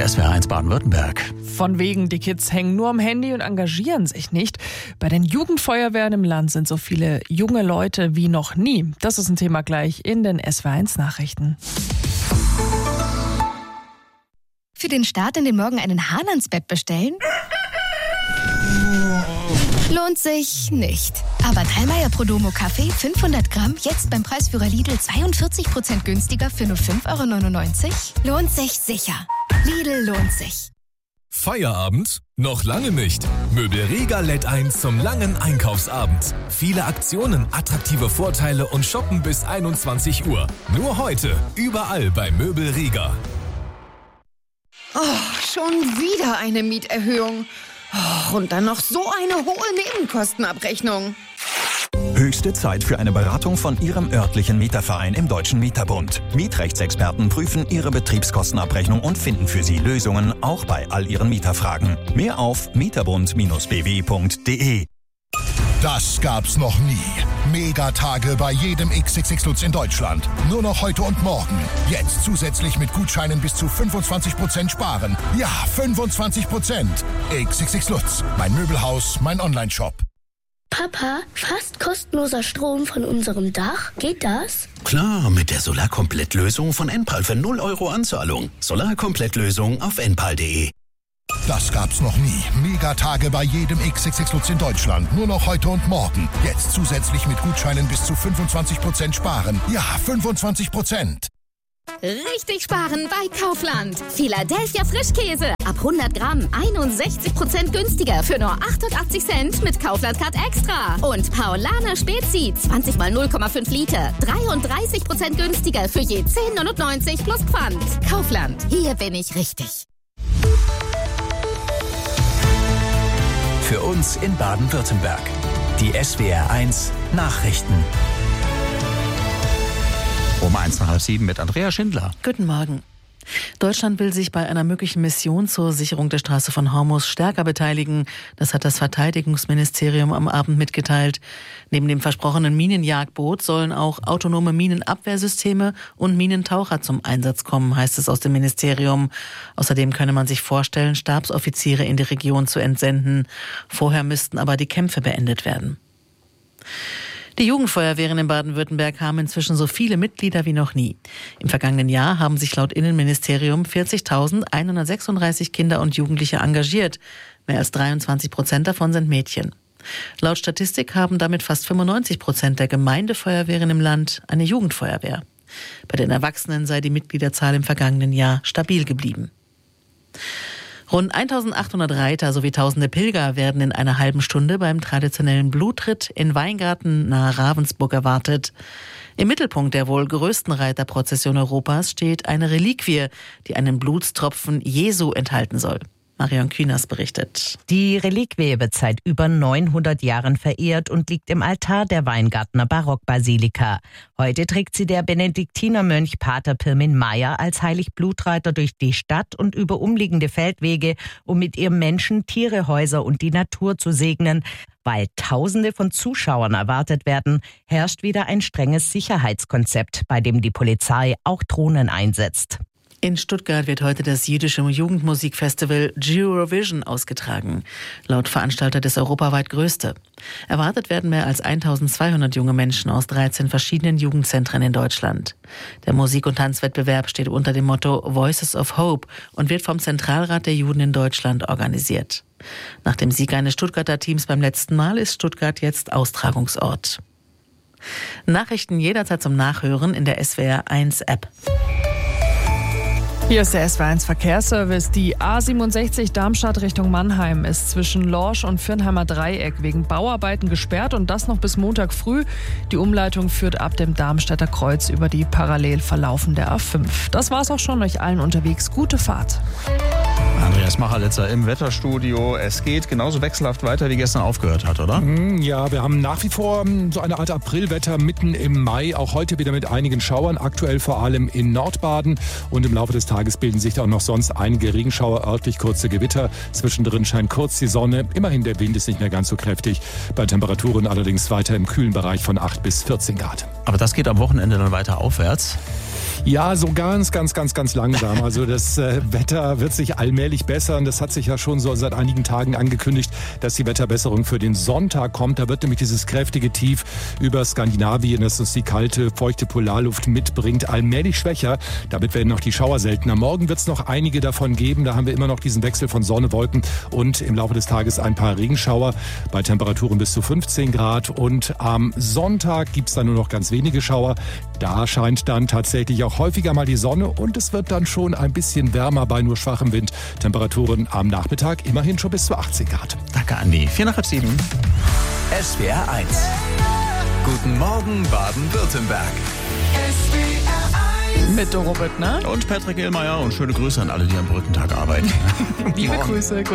SWR1 Baden-Württemberg. Von wegen, die Kids hängen nur am Handy und engagieren sich nicht. Bei den Jugendfeuerwehren im Land sind so viele junge Leute wie noch nie. Das ist ein Thema gleich in den SWR1 Nachrichten. Für den Start in den Morgen einen Hahn ans Bett bestellen? Lohnt sich nicht. Aber Dallmayr Prodomo Kaffee 500 Gramm jetzt beim Preisführer Lidl 42% günstiger für nur 5,99 €? Lohnt sich sicher. Lidl lohnt sich. Feierabend? Noch lange nicht. Möbel Rega lädt ein zum langen Einkaufsabend. Viele Aktionen, attraktive Vorteile und shoppen bis 21 Uhr. Nur heute, überall bei Möbel Rega. Oh, schon wieder eine Mieterhöhung. Oh, und dann noch so eine hohe Nebenkostenabrechnung. Höchste Zeit für eine Beratung von Ihrem örtlichen Mieterverein im Deutschen Mieterbund. Mietrechtsexperten prüfen Ihre Betriebskostenabrechnung und finden für Sie Lösungen, auch bei all Ihren Mieterfragen. Mehr auf mieterbund-bw.de. Das gab's noch nie. Megatage bei jedem XXX Lutz in Deutschland. Nur noch heute und morgen. Jetzt zusätzlich mit Gutscheinen bis zu 25% sparen. Ja, 25%. XXX Lutz. Mein Möbelhaus, mein Online-Shop. Papa, fast kostenloser Strom von unserem Dach. Geht das? Klar, mit der Solarkomplettlösung von Enpal für 0 € Anzahlung. Solarkomplettlösung auf enpal.de. Das gab's noch nie. Megatage bei jedem XXX Lutz in Deutschland. Nur noch heute und morgen. Jetzt zusätzlich mit Gutscheinen bis zu 25% sparen. Ja, 25%. Richtig sparen bei Kaufland. Philadelphia Frischkäse. Ab 100 Gramm 61% günstiger für nur 88 Cent mit Kaufland Card Extra. Und Paulaner Spezi 20 mal 0,5 Liter. 33% günstiger für je 10,99 plus Pfand. Kaufland. Hier bin ich richtig. Für uns in Baden-Württemberg. Die SWR1 Nachrichten. Um 6:30 mit Andrea Schindler. Guten Morgen. Deutschland will sich bei einer möglichen Mission zur Sicherung der Straße von Hormuz stärker beteiligen. Das hat das Verteidigungsministerium am Abend mitgeteilt. Neben dem versprochenen Minenjagdboot sollen auch autonome Minenabwehrsysteme und Minentaucher zum Einsatz kommen, heißt es aus dem Ministerium. Außerdem könne man sich vorstellen, Stabsoffiziere in die Region zu entsenden. Vorher müssten aber die Kämpfe beendet werden. Die Jugendfeuerwehren in Baden-Württemberg haben inzwischen so viele Mitglieder wie noch nie. Im vergangenen Jahr haben sich laut Innenministerium 40.136 Kinder und Jugendliche engagiert. Mehr als 23% davon sind Mädchen. Laut Statistik haben damit fast 95% der Gemeindefeuerwehren im Land eine Jugendfeuerwehr. Bei den Erwachsenen sei die Mitgliederzahl im vergangenen Jahr stabil geblieben. Rund 1.800 Reiter sowie tausende Pilger werden in einer halben Stunde beim traditionellen Blutritt in Weingarten nahe Ravensburg erwartet. Im Mittelpunkt der wohl größten Reiterprozession Europas steht eine Reliquie, die einen Blutstropfen Jesu enthalten soll. Marion Kühners berichtet. Die Reliquie wird seit über 900 Jahren verehrt und liegt im Altar der Weingartner Barockbasilika. Heute trägt sie der Benediktinermönch Pater Pirmin Meyer als Heiligblutraiter durch die Stadt und über umliegende Feldwege, um mit ihrem Menschen Tiere, Häuser und die Natur zu segnen. Weil Tausende von Zuschauern erwartet werden, herrscht wieder ein strenges Sicherheitskonzept, bei dem die Polizei auch Drohnen einsetzt. In Stuttgart wird heute das jüdische Jugendmusikfestival Eurovision ausgetragen. Laut Veranstalter das europaweit größte. Erwartet werden mehr als 1.200 junge Menschen aus 13 verschiedenen Jugendzentren in Deutschland. Der Musik- und Tanzwettbewerb steht unter dem Motto Voices of Hope und wird vom Zentralrat der Juden in Deutschland organisiert. Nach dem Sieg eines Stuttgarter Teams beim letzten Mal ist Stuttgart jetzt Austragungsort. Nachrichten jederzeit zum Nachhören in der SWR1-App. Hier ist der SWR1 Verkehrsservice. Die A67 Darmstadt Richtung Mannheim ist zwischen Lorsch und Viernheimer Dreieck wegen Bauarbeiten gesperrt und das noch bis Montag früh. Die Umleitung führt ab dem Darmstädter Kreuz über die parallel verlaufende A5. Das war's auch schon. Euch allen unterwegs gute Fahrt. Andreas Machalitzer im Wetterstudio. Es geht genauso wechselhaft weiter, wie gestern aufgehört hat, oder? Ja, wir haben nach wie vor so eine Art Aprilwetter mitten im Mai. Auch heute wieder mit einigen Schauern, aktuell vor allem in Nordbaden. Und im Laufe des Tages bilden sich auch noch sonst einige Regenschauer, örtlich kurze Gewitter. Zwischendrin scheint kurz die Sonne. Immerhin der Wind ist nicht mehr ganz so kräftig. Bei Temperaturen allerdings weiter im kühlen Bereich von 8 bis 14 Grad. Aber das geht am Wochenende dann weiter aufwärts? Ja, so ganz langsam. Also das Wetter wird sich allmählich bessern. Das hat sich ja schon so seit einigen Tagen angekündigt, dass die Wetterbesserung für den Sonntag kommt. Da wird nämlich dieses kräftige Tief über Skandinavien, das uns die kalte, feuchte Polarluft mitbringt, allmählich schwächer. Damit werden noch die Schauer seltener. Morgen wird es noch einige davon geben. Da haben wir immer noch diesen Wechsel von Sonne, Wolken und im Laufe des Tages ein paar Regenschauer bei Temperaturen bis zu 15 Grad. Und am Sonntag gibt es dann nur noch ganz wenige Schauer. Da scheint dann tatsächlich auch häufiger mal die Sonne und es wird dann schon ein bisschen wärmer bei nur schwachem Wind. Temperaturen am Nachmittag immerhin schon bis zu 18 Grad. Danke, Andi. 4:07. SWR 1. Guten Morgen, Baden-Württemberg. Mit Doro Büttner und Patrick Ehlmeier und schöne Grüße an alle, die am Brückentag arbeiten. Liebe Grüße.